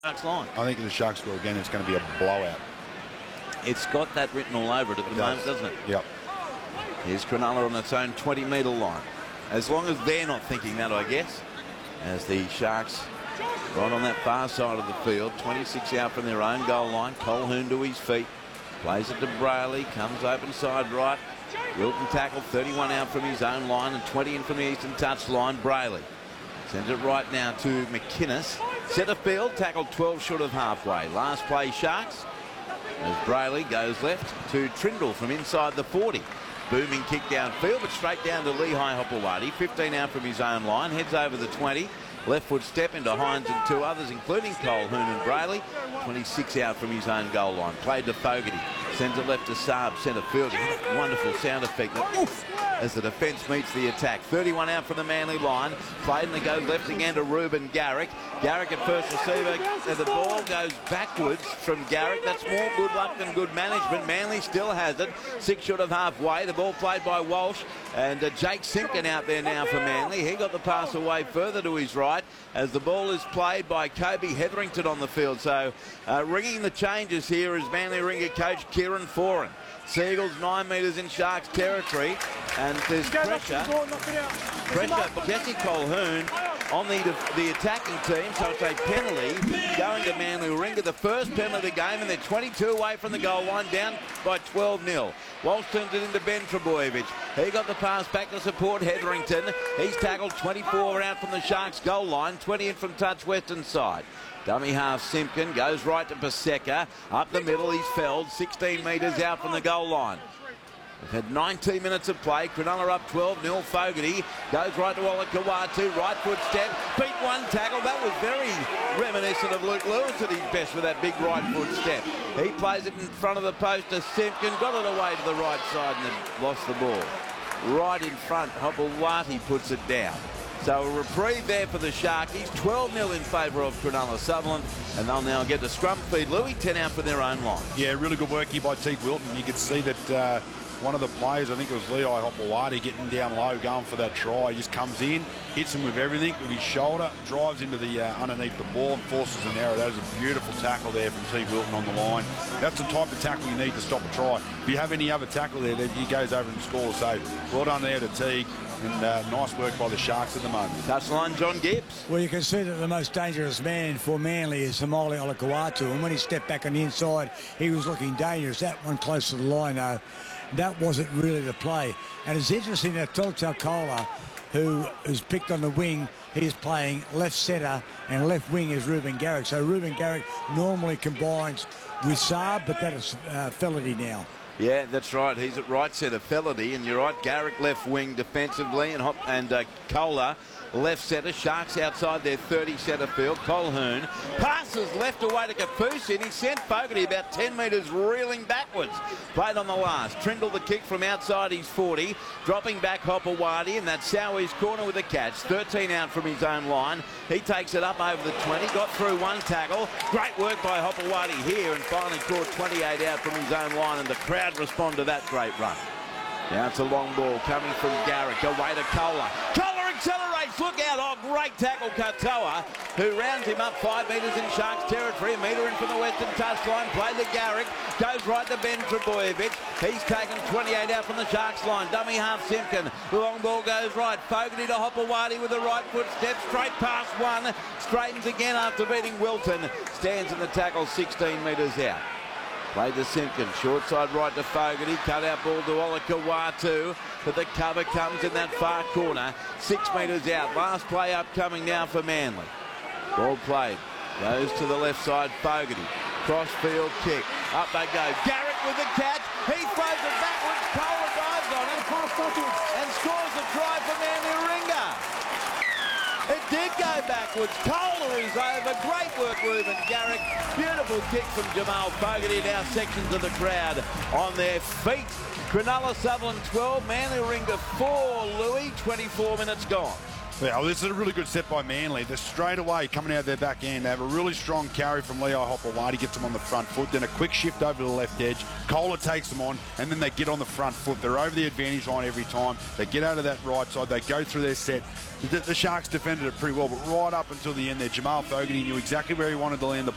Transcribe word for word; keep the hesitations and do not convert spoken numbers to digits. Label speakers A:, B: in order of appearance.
A: Sharks line.
B: I think if the Sharks score again, it's going to be a blowout.
A: It's got that written all over it at the
B: It
A: moment,
B: does.
A: doesn't it?
B: Yep.
A: Here's Cronulla on its own twenty metre line. As long as they're not thinking that, I guess, as the Sharks right on that far side of the field, twenty-six out from their own goal line. Colquhoun to his feet, plays it to Brayley, comes open side right. Wilton tackle, thirty-one out from his own line and twenty in from the eastern touch line. Brayley sends it right now to McInnes. Centre field, tackled twelve short of halfway. Last play Sharks, as Brayley goes left to Trindle from inside the forty. Booming kick downfield, but straight down to Lehigh Hopewadi. fifteen out from his own line, heads over the twenty. Left foot step into Hines and two others, including Colquhoun and Brayley. twenty-six out from his own goal line. Played to Fogarty. Sends it left to Saab, centre field. Wonderful sound effect. Oof, as the defence meets the attack. thirty-one out from the Manly line. Played and it goes left again to Ruben Garrick. Garrick at first receiver. And the ball goes backwards from Garrick. That's more good luck than good management. Manly still has it. Six short of halfway. The ball played by Walsh. And uh, Jake Simpkin out there now for Manly. He got the pass away further to his right as the ball is played by Kobe Hetherington on the field. So uh, ringing the changes here is Manly ringer coach Kieran Foran. Seagulls nine metres in Sharks territory, and there's pressure. Pressure. Jesse Colquhoun on the the attacking team, so it's a penalty going to Manly Ringer. The first penalty of the game, and they're twenty-two away from the goal line, down by twelve nil. Walsh turns it into Ben Trebojevic. He got the pass back to support Hetherington. He's tackled twenty-four out from the Sharks goal line, twenty in from touch western side. Dummy half Simpkin goes right to Paseka. Up the middle, he's felled sixteen metres out from the goal line. We've had nineteen minutes of play. Cronulla up twelve nil. Fogarty goes right to Olakau'atu. Right foot step. Beat one tackle. That was very reminiscent of Luke Lewis at his best with that big right foot step. He plays it in front of the post to Simpkin. Got it away to the right side and then lost the ball. Right in front, Hopewadi puts it down. So a reprieve there for the Sharkies. twelve nil in favour of Cronulla Sutherland, and they'll now get the scrum feed. Louis, ten out for their own line.
B: Yeah, really good work here by Teague Wilton. You could see that uh, one of the players, I think it was Lehigh Hopewadi, getting down low, going for that try. He just comes in, hits him with everything, with his shoulder, drives into the uh, underneath the ball and forces an error. That was a beautiful tackle there from Teague Wilton on the line. That's the type of tackle you need to stop a try. If you have any other tackle there, then he goes over and scores. So well done there to Teague. And uh, nice work by the Sharks at the moment.
A: Touchline, John Gibbs.
C: Well, you can see that the most dangerous man for Manly is Somali Olakau'atu, and when he stepped back on the inside, he was looking dangerous. That one close to the line, though, that wasn't really the play. And it's interesting that Toltakola, who is picked on the wing, he's playing left centre, and left wing is Ruben Garrick. So Ruben Garrick normally combines with Saab, but that is uh, Feledy now.
A: Yeah, that's right. He's at right centre, Feledy, and you're right. Garrick left wing defensively, and Hop and uh, Kohler left centre. Sharks outside their thirty centre field. Colquhoun passes left away to Kafusi, and he sent Fogarty about ten metres reeling backwards. Played on the last. Trindle the kick from outside his forty, dropping back Hopewadi, and that's Sowie's corner with a catch. thirteen out from his own line. He takes it up over the twenty, got through one tackle. Great work by Hopewadi here, and finally caught twenty-eight out from his own line, and the crowd respond to that great run. Now it's a long ball coming from Garrick, away to Kohler. Kohler accelerates, look out, oh great tackle Katoa, who rounds him up five metres in Sharks territory, a metre in from the western touchline, played to Garrick, goes right to Ben Trebojevic. He's taken twenty-eight out from the Sharks line, dummy half Simpkin, the long ball goes right, Fogarty to Hopewadi with the right foot step, straight past one, straightens again after beating Wilton, stands in the tackle sixteen metres out. Played to Simpkin, short side right to Fogarty, cut out ball to Olakau'atu, but the cover comes in that far corner, six metres out. Last play upcoming now for Manly. Ball played, goes to the left side, Fogarty, cross field kick, up they go. Garrick with the catch, he throws it backwards, Kohler dives on it, and scores a try for Manly Ringer. It did go backwards. Kohler is over. Great work, Ruben Garrick. Beautiful kick from Jamal Fogarty. Now sections of the crowd on their feet. Cronulla Sutherland twelve, Manly Ringer four. Louis, twenty-four minutes gone.
B: Yeah, well, this is a really good set by Manly. They're straight away coming out their back end. They have a really strong carry from Lehigh Hopewadi, gets them on the front foot. Then a quick shift over to the left edge. Kohler takes them on, and then they get on the front foot. They're over the advantage line every time. They get out of that right side. They go through their set. The, the Sharks defended it pretty well, but right up until the end there, Jamal Fogarty knew exactly where he wanted to land the